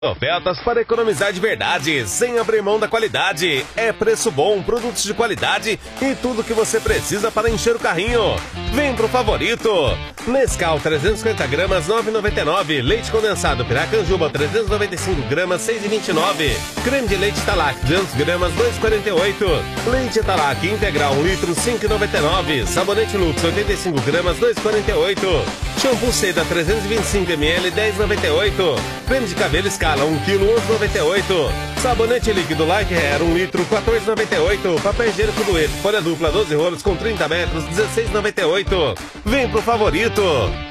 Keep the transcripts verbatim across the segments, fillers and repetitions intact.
Ofertas para economizar de verdade, sem abrir mão da qualidade. É preço bom, produtos de qualidade e tudo que você precisa para encher o carrinho. Vem pro Favorito. Nescau trezentos e cinquenta gramas, nove reais e noventa e nove centavos. Leite condensado Piracanjuba trezentos e noventa e cinco gramas, seis reais e vinte e nove centavos. Creme de leite Talac duzentas gramas, dois reais e quarenta e oito centavos. Leite Talac integral um litro, cinco reais e noventa e nove centavos. Sabonete Lux oitenta e cinco gramas, dois reais e quarenta e oito centavos. Shampoo Seda trezentos e vinte e cinco mililitros, dez reais e noventa e oito centavos. Creme de cabelo Scala um quilo, onze reais e noventa e oito centavos. Sabonete líquido Like Hair um litro, quatorze reais e noventa e oito centavos. Papel higiênico Dueto, folha dupla doze rolos com trinta metros, dezesseis reais e noventa e oito centavos. Vem pro Favorito.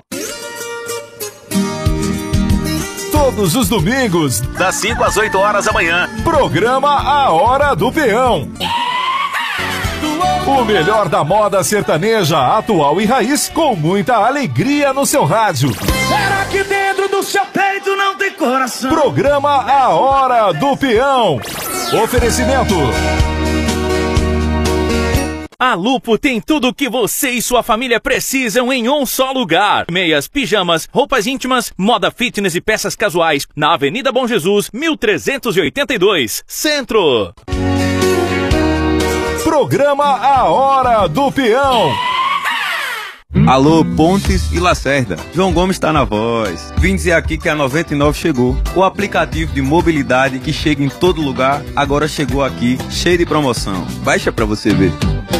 Todos os domingos, das cinco às oito horas da manhã. Programa A Hora do Peão. O melhor da moda sertaneja, atual e raiz, com muita alegria no seu rádio. Será que dentro do seu peito não tem coração? Programa A Hora do Peão. Oferecimento. A Lupo tem tudo o que você e sua família precisam em um só lugar. Meias, pijamas, roupas íntimas, moda fitness e peças casuais. Na Avenida Bom Jesus, mil trezentos e oitenta e dois, Centro. Programa A Hora do Peão. Alô, Pontes e Lacerda. João Gomes está na voz. Vim dizer aqui que a noventa e nove chegou. O aplicativo de mobilidade que chega em todo lugar, agora chegou aqui, cheio de promoção. Baixa pra você ver.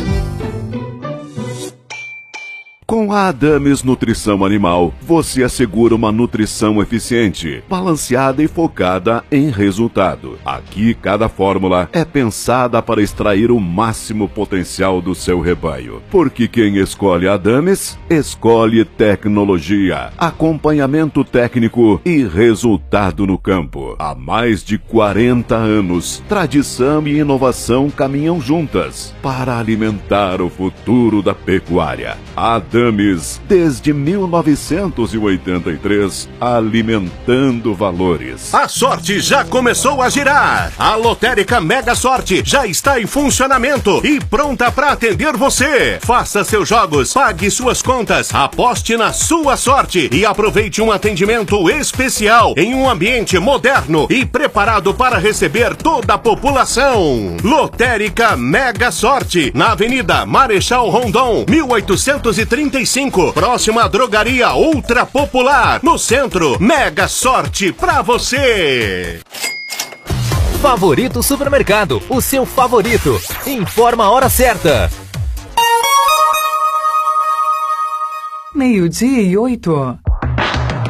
Com a Adames Nutrição Animal, você assegura uma nutrição eficiente, balanceada e focada em resultado. Aqui, cada fórmula é pensada para extrair o máximo potencial do seu rebanho. Porque quem escolhe a Adames, escolhe tecnologia, acompanhamento técnico e resultado no campo. Há mais de quarenta anos, tradição e inovação caminham juntas para alimentar o futuro da pecuária. A Adames desde mil novecentos e oitenta e três, alimentando valores. A sorte já começou a girar. A lotérica Mega Sorte já está em funcionamento e pronta para atender você. Faça seus jogos, pague suas contas, aposte na sua sorte e aproveite um atendimento especial em um ambiente moderno e preparado para receber toda a população. Lotérica Mega Sorte, na Avenida Marechal Rondon, mil oitocentos e trinta e cinco, próxima à drogaria Ultra Popular, no centro. Mega sorte pra você! Favorito Supermercado, o seu favorito. Informa a hora certa. Meio-dia e oito.